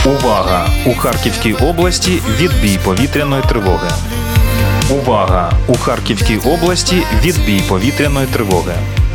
Увага! У Харківській області відбій повітряної тривоги. Увага! У Харківській області відбій повітряної тривоги.